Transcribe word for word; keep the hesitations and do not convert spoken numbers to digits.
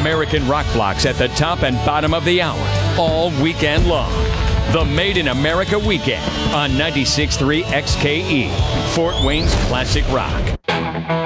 American rock blocks at the top and bottom of the hour, all weekend long. The Made in America Weekend on ninety-six point three X K E, Fort Wayne's Classic Rock.